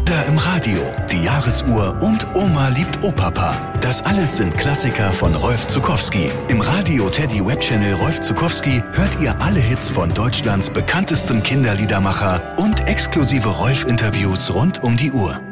oder im Radio, die Jahresuhr und Oma liebt Opapa. Das alles sind Klassiker von Rolf Zuckowski. Im Radio Teddy Webchannel Rolf Zuckowski hört ihr alle Hits von Deutschlands bekanntestem Kinderliedermacher und exklusive Rolf-Interviews rund um die Uhr.